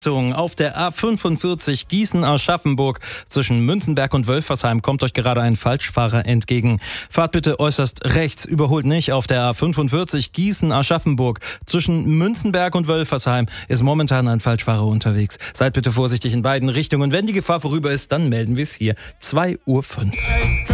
Auf der A45 Gießen-Aschaffenburg zwischen Münzenberg und Wölfersheim kommt euch gerade ein Falschfahrer entgegen. Fahrt bitte äußerst rechts, überholt nicht. Auf der A45 Gießen-Aschaffenburg zwischen Münzenberg und Wölfersheim ist momentan ein Falschfahrer unterwegs. Seid bitte vorsichtig in beiden Richtungen. Wenn die Gefahr vorüber ist, dann melden wir es hier. 2:05 Uhr.